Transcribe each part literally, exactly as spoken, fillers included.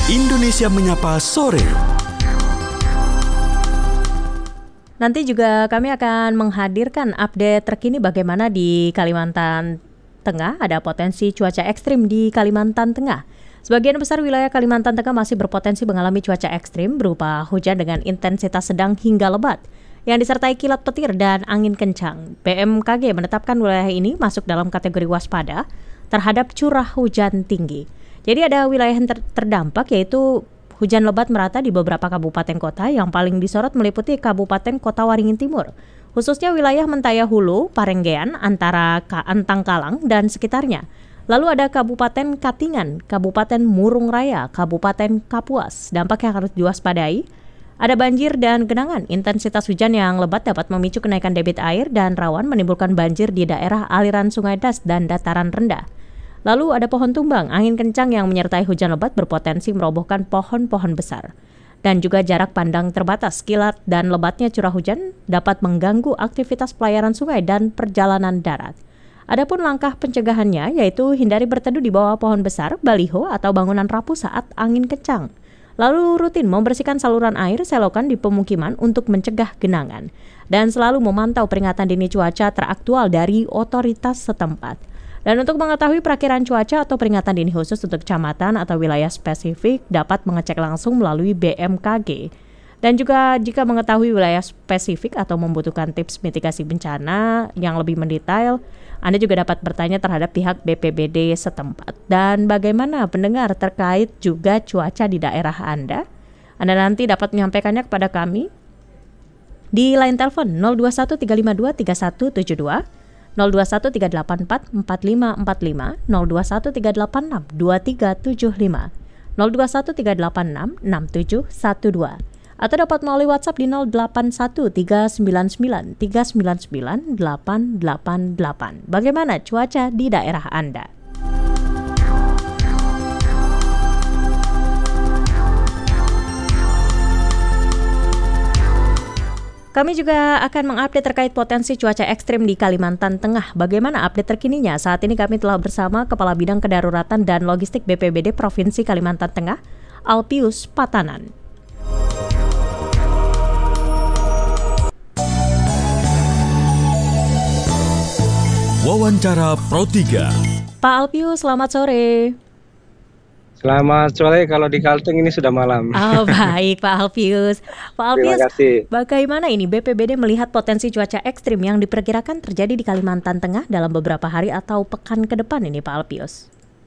Indonesia Menyapa Sore. Nanti juga kami akan menghadirkan update terkini bagaimana di Kalimantan Tengah. Ada potensi cuaca ekstrim di Kalimantan Tengah. Sebagian besar wilayah Kalimantan Tengah masih berpotensi mengalami cuaca ekstrim berupa hujan dengan intensitas sedang hingga lebat yang disertai kilat petir dan angin kencang. B M K G menetapkan wilayah ini masuk dalam kategori waspada terhadap curah hujan tinggi. Jadi ada wilayah yang ter- terdampak yaitu hujan lebat merata di beberapa kabupaten kota. Yang paling disorot meliputi Kabupaten Kota Waringin Timur, khususnya wilayah Mentaya Hulu, Parenggean, antara Antang Kalang dan sekitarnya. Lalu ada Kabupaten Katingan, Kabupaten Murung Raya, Kabupaten Kapuas. Dampak yang harus diwaspadai, ada banjir dan genangan. Intensitas hujan yang lebat dapat memicu kenaikan debit air dan rawan menimbulkan banjir di daerah aliran Sungai Das dan dataran rendah. Lalu ada pohon tumbang, angin kencang yang menyertai hujan lebat berpotensi merobohkan pohon-pohon besar. Dan juga jarak pandang terbatas, kilat dan lebatnya curah hujan dapat mengganggu aktivitas pelayaran sungai dan perjalanan darat. Adapun langkah pencegahannya yaitu hindari berteduh di bawah pohon besar, baliho atau bangunan rapuh saat angin kencang. Lalu rutin membersihkan saluran air selokan di pemukiman untuk mencegah genangan. Dan selalu memantau peringatan dini cuaca teraktual dari otoritas setempat. Dan untuk mengetahui perakiraan cuaca atau peringatan dini khusus untuk kecamatan atau wilayah spesifik dapat mengecek langsung melalui B M K G. Dan juga jika mengetahui wilayah spesifik atau membutuhkan tips mitigasi bencana yang lebih mendetail, Anda juga dapat bertanya terhadap pihak B P B D setempat. Dan bagaimana pendengar terkait juga cuaca di daerah Anda? Anda nanti dapat menyampaikannya kepada kami di line telepon nol dua satu tiga lima dua tiga satu tujuh dua, nol dua satu tiga delapan empat empat lima empat lima, nol dua satu tiga delapan enam dua tiga tujuh lima, nol dua satu tiga delapan enam enam tujuh satu dua, atau dapat melalui WhatsApp di nol delapan satu tiga sembilan sembilan tiga sembilan sembilan delapan delapan delapan. Bagaimana cuaca di daerah Anda? Kami juga akan mengupdate terkait potensi cuaca ekstrim di Kalimantan Tengah. Bagaimana update terkininya? Saat ini kami telah bersama Kepala Bidang Kedaruratan dan Logistik B P B D Provinsi Kalimantan Tengah, Alpius Patanan. Wawancara Pro tiga. Pak Alpius, selamat sore. Selamat sore, kalau di Kalteng ini sudah malam. Oh baik Pak Alpius. Pak Alpius, Terima kasih. bagaimana ini B P B D melihat potensi cuaca ekstrim yang diperkirakan terjadi di Kalimantan Tengah dalam beberapa hari atau pekan ke depan ini Pak Alpius?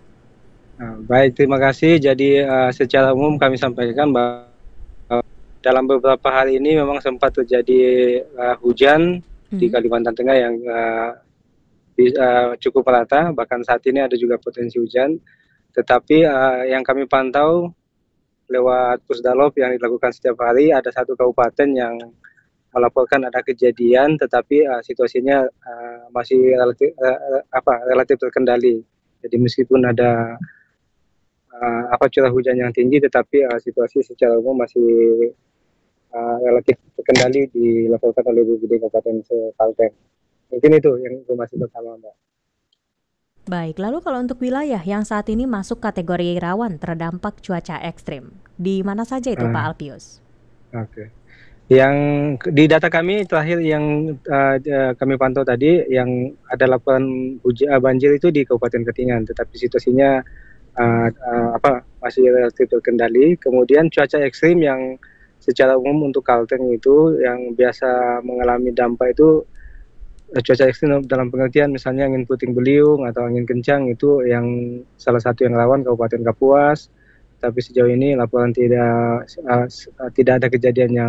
Nah, baik, terima kasih. Jadi uh, secara umum kami sampaikan bahwa uh, dalam beberapa hari ini memang sempat terjadi uh, hujan hmm. di Kalimantan Tengah yang uh, di, uh, cukup merata. Bahkan saat ini ada juga potensi hujan. Tetapi uh, yang kami pantau lewat Pusdalop yang dilakukan setiap hari, ada satu kabupaten yang melaporkan ada kejadian, tetapi uh, situasinya uh, masih relatif uh, apa relatif terkendali. Jadi meskipun ada uh, apa curah hujan yang tinggi, tetapi uh, situasi secara umum masih uh, relatif terkendali dilaporkan oleh B P B D Kabupaten Kalteng. Mungkin itu yang informasi pertama, Mbak. Baik, lalu kalau untuk wilayah yang saat ini masuk kategori rawan terdampak cuaca ekstrim, di mana saja itu uh, Pak Alpius? Oke, okay. Yang di data kami terakhir yang uh, kami pantau tadi, yang ada laporan hujan banjir itu di Kabupaten Katingan, tetapi situasinya uh, uh, apa masih relatif terkendali. Kemudian cuaca ekstrim yang secara umum untuk Kalteng itu yang biasa mengalami dampak itu cuaca ekstrim dalam pengertian misalnya angin puting beliung atau angin kencang, itu yang salah satu yang rawan Kabupaten Kapuas. Tapi sejauh ini laporan tidak uh, tidak ada kejadian yang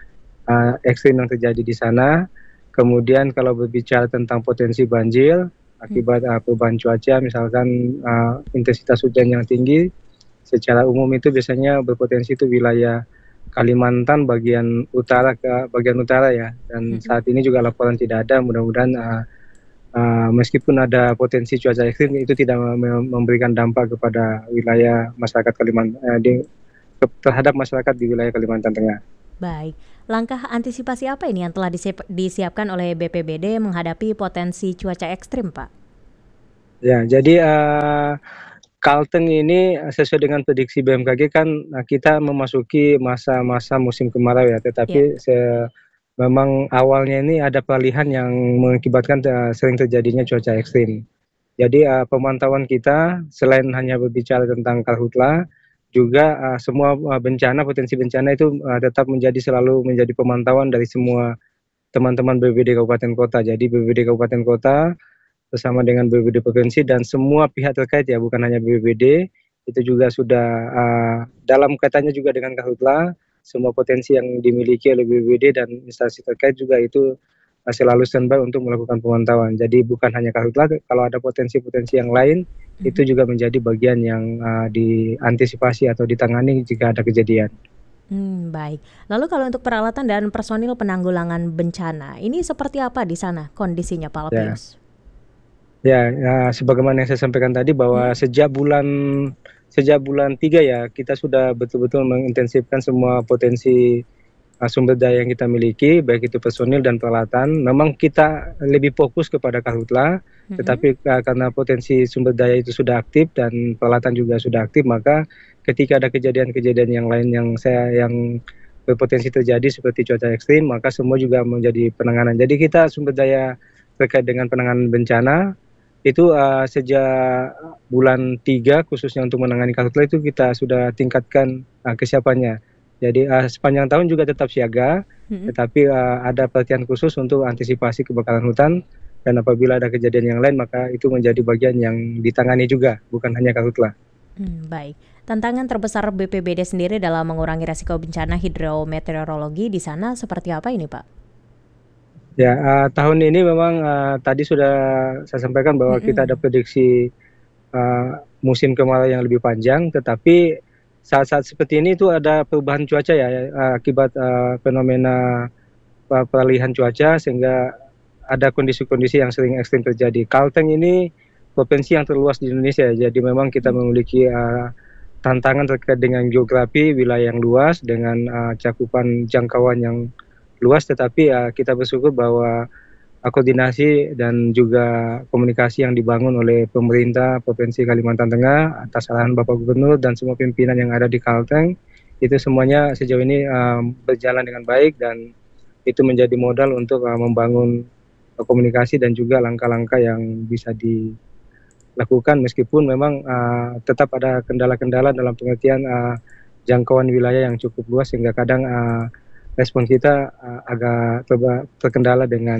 uh, ekstrim yang terjadi di sana. Kemudian kalau berbicara tentang potensi banjir akibat uh, perubahan cuaca, misalkan uh, intensitas hujan yang tinggi, secara umum itu biasanya berpotensi itu wilayah Kalimantan bagian utara ke bagian utara ya, dan hmm. saat ini juga laporan tidak ada. Mudah-mudahan uh, uh, meskipun ada potensi cuaca ekstrim itu tidak memberikan dampak kepada wilayah masyarakat Kalimantan uh, di, terhadap masyarakat di wilayah Kalimantan Tengah. Baik, langkah antisipasi apa ini yang telah disiap, disiapkan oleh B P B D menghadapi potensi cuaca ekstrim, Pak? Ya, jadi uh, Kalteng ini sesuai dengan prediksi B M K G kan uh, kita memasuki masa-masa musim kemarau ya, Iya. tetapi se memang awalnya ini ada peralihan yang mengakibatkan uh, sering terjadinya cuaca ekstrim. Jadi uh, pemantauan kita selain hanya berbicara tentang karhutla, juga uh, semua uh, bencana, potensi bencana itu uh, tetap menjadi selalu menjadi pemantauan dari semua teman-teman B P B D kabupaten kota. Jadi B P B D kabupaten kota bersama dengan B P B D provinsi dan semua pihak terkait ya, bukan hanya B P B D, itu juga sudah uh, dalam kaitannya juga dengan karhutla, semua potensi yang dimiliki oleh B P B D dan instansi terkait juga itu uh, selalu standby untuk melakukan pemantauan. Jadi bukan hanya karhutla, kalau ada potensi-potensi yang lain, itu Mhm. juga menjadi bagian yang uh, diantisipasi atau ditangani jika ada kejadian. Hmm, baik. Lalu kalau untuk peralatan dan personil penanggulangan bencana, ini seperti apa di sana kondisinya, Pak Ya. Alpius? Ya, ya, sebagaimana yang saya sampaikan tadi bahwa Mhm. sejak bulan sejak bulan tiga ya, kita sudah betul-betul mengintensifkan semua potensi uh, sumber daya yang kita miliki, baik itu personil dan peralatan. Memang kita lebih fokus kepada karhutla, Mhm. tetapi uh, karena potensi sumber daya itu sudah aktif dan peralatan juga sudah aktif, maka ketika ada kejadian-kejadian yang lain yang saya yang berpotensi terjadi seperti cuaca ekstrim, maka semua juga menjadi penanganan. Jadi kita sumber daya terkait dengan penanganan bencana itu uh, sejak bulan tiga khususnya untuk menangani karhutla itu kita sudah tingkatkan uh, kesiapannya. Jadi uh, sepanjang tahun juga tetap siaga, Mhm. tetapi uh, ada perhatian khusus untuk antisipasi kebakaran hutan dan apabila ada kejadian yang lain maka itu menjadi bagian yang ditangani juga, bukan hanya karhutla. Hmm, baik. Tantangan terbesar B P B D sendiri dalam mengurangi resiko bencana hidrometeorologi di sana seperti apa ini, Pak? Ya, uh, tahun ini memang uh, tadi sudah saya sampaikan bahwa kita ada Mhm. prediksi uh, musim kemarau yang lebih panjang, tetapi saat-saat seperti ini itu ada perubahan cuaca ya, uh, akibat uh, fenomena uh, peralihan cuaca sehingga ada kondisi-kondisi yang sering ekstrim terjadi. Kalteng ini provinsi yang terluas di Indonesia, jadi memang kita Hmm. memiliki uh, tantangan terkait dengan geografi wilayah yang luas dengan uh, cakupan jangkauan yang luas, tetapi uh, kita bersyukur bahwa uh, koordinasi dan juga komunikasi yang dibangun oleh pemerintah Provinsi Kalimantan Tengah atas arahan Bapak Gubernur dan semua pimpinan yang ada di Kalteng, itu semuanya sejauh ini uh, berjalan dengan baik dan itu menjadi modal untuk uh, membangun uh, komunikasi dan juga langkah-langkah yang bisa dilakukan meskipun memang uh, tetap ada kendala-kendala dalam pengertian uh, jangkauan wilayah yang cukup luas sehingga kadang uh, respon kita uh, agak terba- terkendala dengan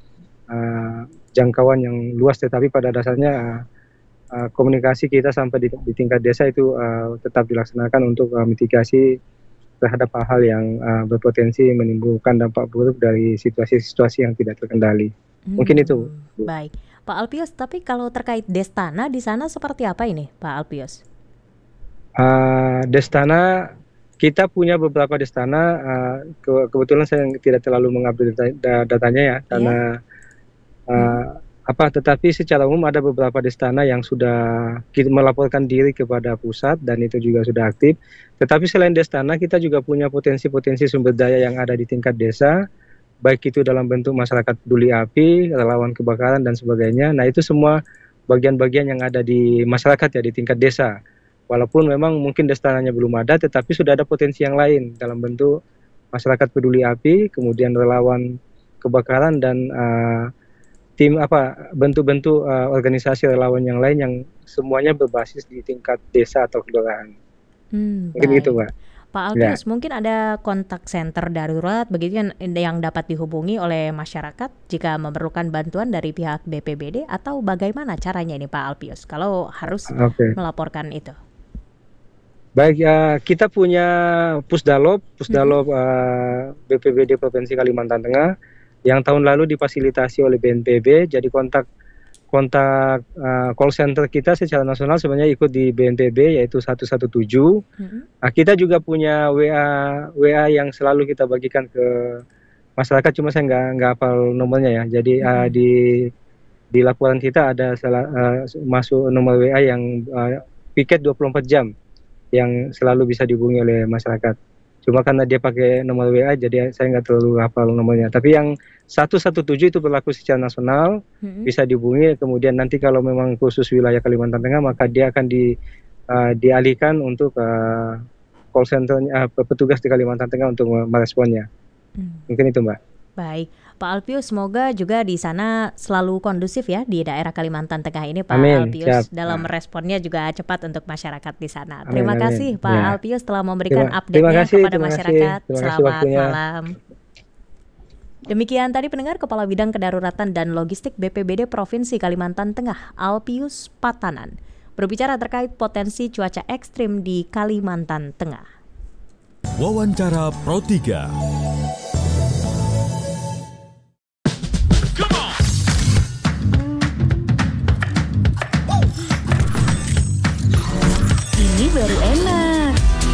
uh, jangkauan yang luas, tetapi pada dasarnya uh, uh, komunikasi kita sampai di, di tingkat desa itu uh, tetap dilaksanakan untuk uh, mitigasi terhadap hal-hal yang uh, berpotensi menimbulkan dampak buruk dari situasi-situasi yang tidak terkendali. Mungkin itu, Hmm, Bu. baik. Pak Alpius, tapi kalau terkait Destana di sana seperti apa ini, Pak Alpius? Uh, Destana, kita punya beberapa Destana, uh, ke, kebetulan saya tidak terlalu mengupdate data, datanya ya, karena Iya? Mhm. uh, apa, tetapi secara umum ada beberapa Destana yang sudah kita melaporkan diri kepada pusat dan itu juga sudah aktif. Tetapi selain Destana, kita juga punya potensi-potensi sumber daya yang ada di tingkat desa, baik itu dalam bentuk masyarakat peduli api, relawan kebakaran dan sebagainya. Nah, itu semua bagian-bagian yang ada di masyarakat ya di tingkat desa. Walaupun memang mungkin destananya belum ada, tetapi sudah ada potensi yang lain dalam bentuk masyarakat peduli api, kemudian relawan kebakaran dan uh, tim apa bentuk-bentuk uh, organisasi relawan yang lain yang semuanya berbasis di tingkat desa atau kelurahan. Hmm, Mungkin gitu, baik. Mbak. Pak Ya. Alpius, mungkin ada kontak center darurat begitu yang, yang dapat dihubungi oleh masyarakat jika memerlukan bantuan dari pihak B P B D atau bagaimana caranya ini Pak Alpius kalau harus Oke. Okay. melaporkan itu? Baik, uh, kita punya Pusdalop, Mm-mm. Pusdalop uh, B P B D Provinsi Kalimantan Tengah yang tahun lalu difasilitasi oleh B N P B. Jadi kontak kontak uh, call center kita secara nasional sebenarnya ikut di B N P B yaitu satu satu tujuh. Mm-mm. Nah, kita juga punya W A W A yang selalu kita bagikan ke masyarakat, cuma saya nggak nggak hafal nomornya ya. Jadi uh, Mm-mm. di di laporan kita ada salah, uh, masuk nomor W A yang uh, piket dua puluh empat jam yang selalu bisa dihubungi oleh masyarakat. Cuma karena dia pakai nomor W A, jadi saya nggak terlalu hafal nomornya. Tapi yang satu satu tujuh itu berlaku secara nasional, hmm. bisa dihubungi. Kemudian nanti kalau memang khusus wilayah Kalimantan Tengah, maka dia akan di, uh, dialihkan untuk uh, call center, uh, petugas di Kalimantan Tengah untuk meresponnya. Hmm. Mungkin itu, Mbak. Baik, Pak Alpius, semoga juga di sana selalu kondusif ya di daerah Kalimantan Tengah ini, Pak amin, Alpius. siap. Dalam responnya juga cepat untuk masyarakat di sana. Amin, terima amin. kasih Pak ya. Alpius telah memberikan terima, update-nya terima kasih, kepada terima masyarakat. Kasih, terima Selamat kasih malam. Demikian tadi pendengar Kepala Bidang Kedaruratan dan Logistik B P B D Provinsi Kalimantan Tengah, Alpius Patanan, berbicara terkait potensi cuaca ekstrim di Kalimantan Tengah. Wawancara Pro tiga. Ini baru enak.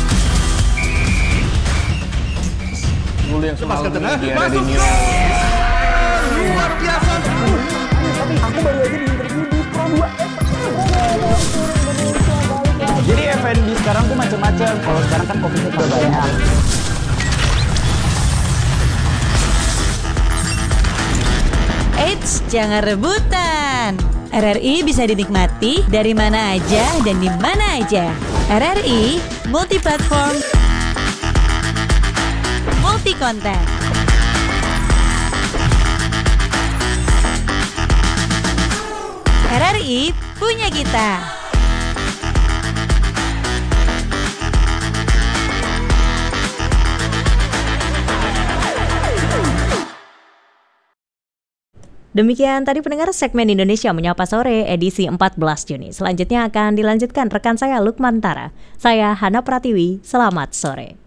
Dulu yang semalam dia ada di New luar biasa. Tapi aku baru aja di interview di Pro dua. Jadi F and B sekarang tuh macam-macam. Kalau sekarang kan kopinya udah banyak. Eits, jangan rebutan. R R I bisa dinikmati dari mana aja dan di mana aja. R R I multi platform, multi konten. R R I punya kita. Demikian tadi pendengar segmen Indonesia Menyapa Sore edisi empat belas Juni. Selanjutnya akan dilanjutkan rekan saya Lukman Tara. Saya Hana Pratiwi, selamat sore.